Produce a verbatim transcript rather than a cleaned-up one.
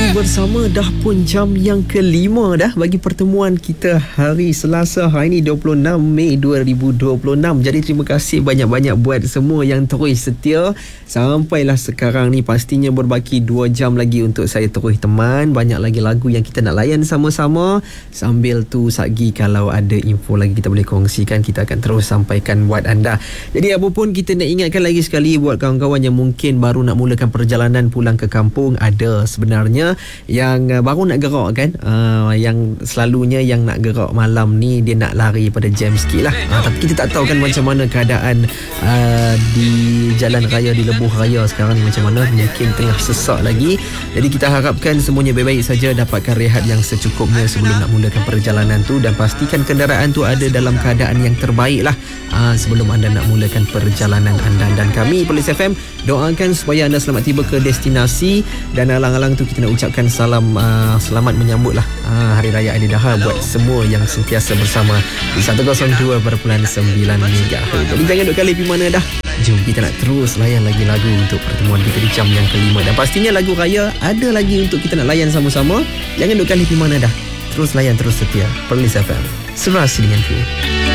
kembali bersama. Dah pun jam yang kelima dah bagi pertemuan kita hari Selasa. Hari ini dua puluh enam Mei dua ribu dua puluh enam. Jadi terima kasih banyak-banyak buat semua yang terus setia sampailah sekarang ni. Pastinya berbaki dua jam lagi untuk saya terus teman. Banyak lagi lagu yang kita nak layan sama-sama. Sambil tu sagi kalau ada info lagi kita boleh kongsikan, kita akan terus sampaikan buat anda. Jadi apa pun kita nak ingatkan lagi sekali buat kawan-kawan yang mungkin baru nak mulakan perjalanan pulang ke kampung. Ada sebenarnya yang uh, baru nak gerak kan, uh, yang selalunya yang nak gerak malam ni dia nak lari pada jam sikit lah, uh, tapi kita tak tahu kan macam mana keadaan uh, di jalan raya, di lebuh raya sekarang ni macam mana. Mungkin tengah sesak lagi. Jadi kita harapkan semuanya baik-baik saja, dapatkan rehat yang secukupnya sebelum nak mulakan perjalanan tu, dan pastikan kenderaan tu ada dalam keadaan yang terbaik lah uh, sebelum anda nak mulakan perjalanan anda. Dan kami Police F M doakan supaya anda selamat tiba ke destinasi. Dan alang-alang tu kita nak ucapkan salam uh, selamat menyambut lah uh, Hari Raya Aidiladha buat semua yang sentiasa bersama di seratus dua perpuluhan sembilan megahertz. Jadi jangan duk kali pergi mana dah. Jom kita nak terus layan lagi lagu untuk pertemuan kita di jam yang kelima. Dan pastinya lagu raya ada lagi untuk kita nak layan sama-sama. Jangan duk kali pergi mana dah. Terus layan, terus setia Police F M, serasi denganku.